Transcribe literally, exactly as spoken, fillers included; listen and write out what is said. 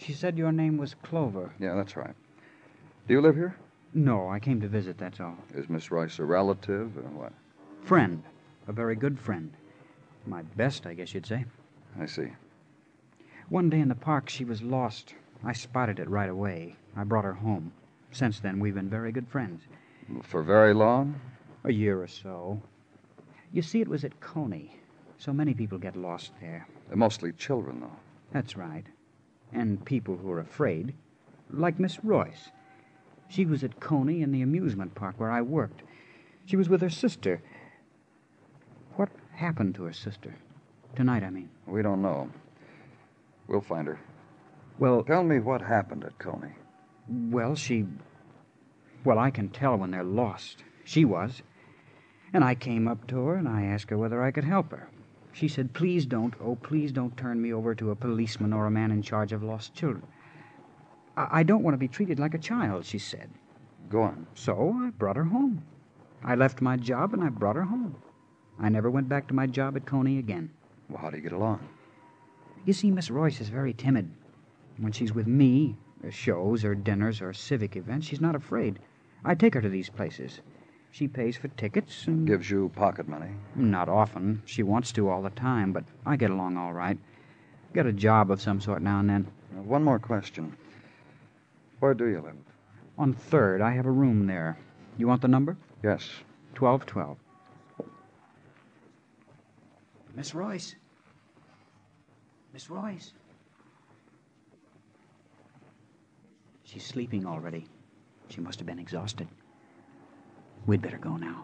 She said your name was Clover. Yeah, that's right. Do you live here? No, I came to visit, that's all. Is Miss Royce a relative or what? Friend. A very good friend. My best, I guess you'd say. I see. One day in the park, she was lost. I spotted it right away. I brought her home. Since then, we've been very good friends. For very long? A year or so. You see, it was at Coney. So many people get lost there. They're mostly children, though. That's right. And people who are afraid. Like Miss Royce. She was at Coney in the amusement park where I worked. She was with her sister. What happened to her sister? Tonight, I mean. We don't know. We'll find her. Well... Tell me what happened at Coney. Well, she... Well, I can tell when they're lost. She was. And I came up to her and I asked her whether I could help her. She said, please don't, oh, please don't turn me over to a policeman or a man in charge of lost children. I, I don't want to be treated like a child, she said. Go on. So I brought her home. I left my job and I brought her home. I never went back to my job at Coney again. Well, how do you get along? You see, Miss Royce is very timid. When she's with me, at shows or dinners or civic events, she's not afraid. I take her to these places. She pays for tickets and... Gives you pocket money? Not often. She wants to all the time, but I get along all right. Get a job of some sort now and then. Uh, one more question. Where do you live? On Third. I have a room there. You want the number? Yes. twelve twelve. Miss Royce. Miss Royce. She's sleeping already. She must have been exhausted. We'd better go now.